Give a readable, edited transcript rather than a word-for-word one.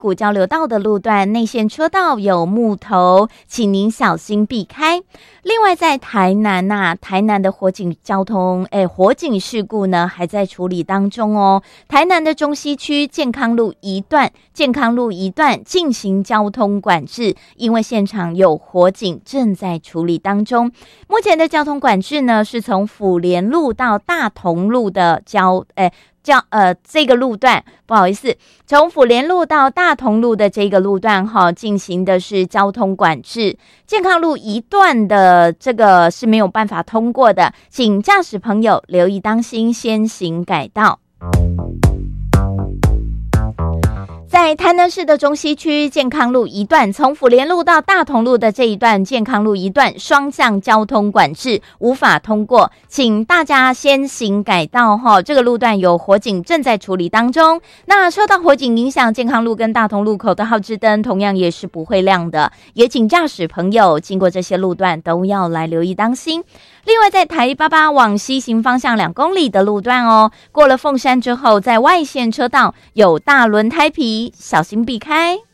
股交流道的路段内线车道有木头，请您小心避开。另外在台南台南的火警事故呢还在处理当中哦。台南的中西区健康路一段进行交通管制，因为现场有火警正在处理当中。目前的交通管制呢是从府联路到大同路的这个路段，不好意思，从府联路到大同路的这个路段进行的是交通管制。健康路一段的这个是没有办法通过的，请驾驶朋友留意当心，先行改道。在台南市的中西区健康路一段，从府联路到大同路的这一段健康路一段双向交通管制，无法通过，请大家先行改道这个路段有火警正在处理当中。那受到火警影响，健康路跟大同路口的号志灯同样也是不会亮的，也请驾驶朋友经过这些路段都要来留意当心。另外在台88往西行方向2公里的路段过了凤山之后，在外线车道有大轮胎皮，小心避开。